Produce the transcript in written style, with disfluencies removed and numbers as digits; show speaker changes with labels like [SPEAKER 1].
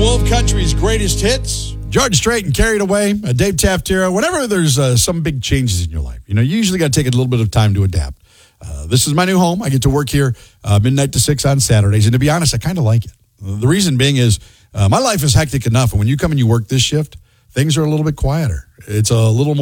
[SPEAKER 1] Wolf Country's greatest hits.
[SPEAKER 2] George Strait and Carried Away, Dave Taftera. Whenever there's some big changes in your life, you usually got to take a little bit of time to adapt. This is my new home. I get to work here midnight to 6 on Saturdays. And to be honest, I kind of like it. The reason being is my life is hectic enough. And when you come and you work this shift, things are a little bit quieter. It's a little more